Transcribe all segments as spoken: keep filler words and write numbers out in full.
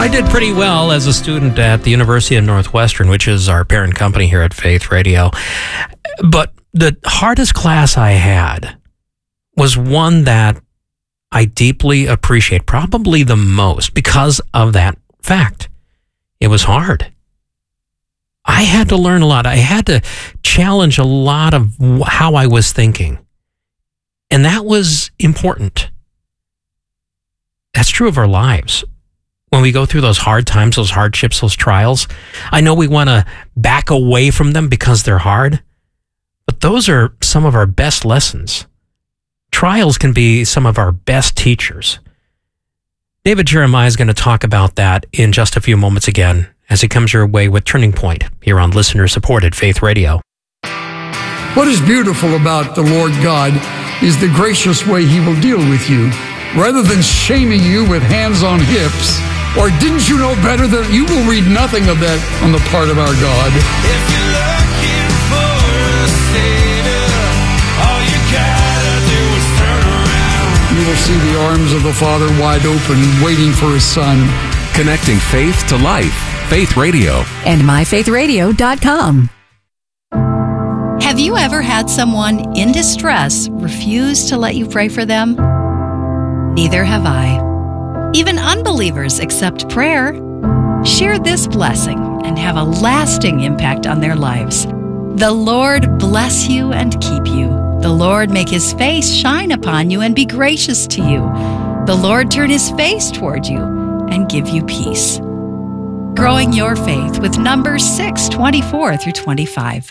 I did pretty well as a student at the University of Northwestern, which is our parent company here at Faith Radio. But the hardest class I had was one that I deeply appreciate, probably the most, because of that fact. It was hard. I had to learn a lot. I had to challenge a lot of how I was thinking. And that was important. That's true of our lives. When we go through those hard times, those hardships, those trials, I know we want to back away from them because they're hard, but those are some of our best lessons. Trials can be some of our best teachers. David Jeremiah is going to talk about that in just a few moments again as he comes your way with Turning Point here on listener-supported Faith Radio. What is beautiful about the Lord God is the gracious way He will deal with you. Rather than shaming you with hands on hips, or didn't you know better, that you will read nothing of that on the part of our God. If you're looking for a savior, all you gotta do is turn around. You will see the arms of the Father wide open, waiting for His Son. Connecting faith to life. Faith Radio. And my faith radio dot com. Have you ever had someone in distress refuse to let you pray for them? Neither have I. Even unbelievers accept prayer. Share this blessing and have a lasting impact on their lives. The Lord bless you and keep you. The Lord make His face shine upon you and be gracious to you. The Lord turn His face toward you and give you peace. Growing your faith with Numbers six, twenty-four through twenty-five.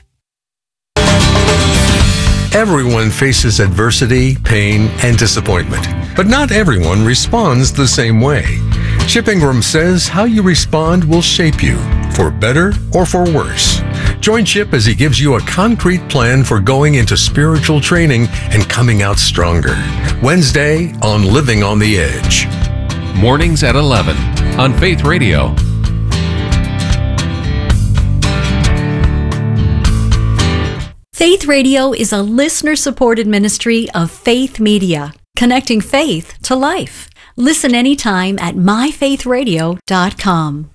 Everyone faces adversity, pain, and disappointment, but not everyone responds the same way. Chip Ingram says how you respond will shape you, for better or for worse. Join Chip as he gives you a concrete plan for going into spiritual training and coming out stronger. Wednesday on Living on the Edge. Mornings at eleven on Faith Radio. Faith Radio is a listener-supported ministry of Faith Media, connecting faith to life. Listen anytime at my faith radio dot com.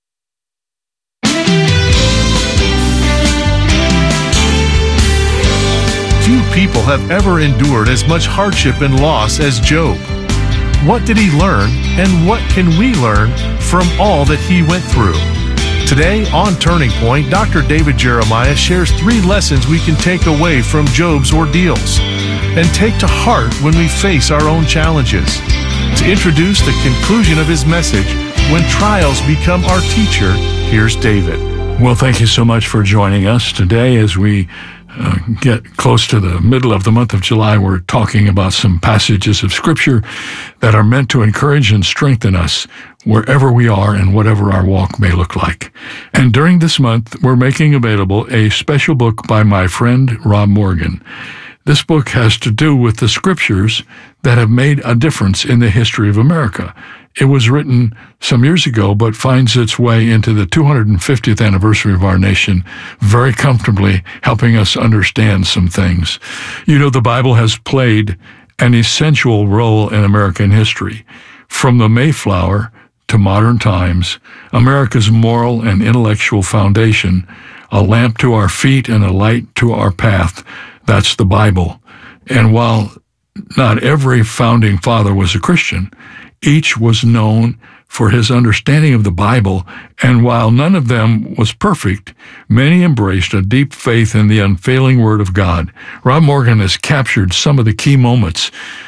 Few people have ever endured as much hardship and loss as Job. What did he learn, and what can we learn from all that he went through? Today on Turning Point, Doctor David Jeremiah shares three lessons we can take away from Job's ordeals and take to heart when we face our own challenges. To introduce the conclusion of his message, When Trials Become Our Teacher, here's David. Well, thank you so much for joining us today as we uh, get close to the middle of the month of July. We're talking about some passages of Scripture that are meant to encourage and strengthen us wherever we are and whatever our walk may look like. And during this month, we're making available a special book by my friend Rob Morgan. This book has to do with the Scriptures that have made a difference in the history of America. It was written some years ago, but finds its way into the two hundred fiftieth anniversary of our nation very comfortably, helping us understand some things. You know, the Bible has played an essential role in American history. From the Mayflower to modern times, America's moral and intellectual foundation, a lamp to our feet and a light to our path, that's the Bible. And while not every founding father was a Christian, each was known for his understanding of the Bible, and while none of them was perfect, many embraced a deep faith in the unfailing Word of God. Rob Morgan has captured some of the key moments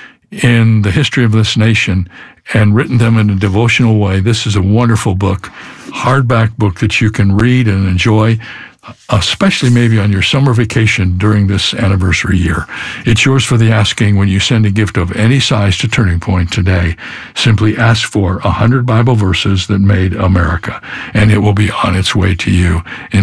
in the history of this nation and written them in a devotional way. This is a wonderful book, hardback book that you can read and enjoy, especially maybe on your summer vacation during this anniversary year. It's yours for the asking when you send a gift of any size to Turning Point today. Simply ask for one hundred Bible verses that made America, and it will be on its way to you. In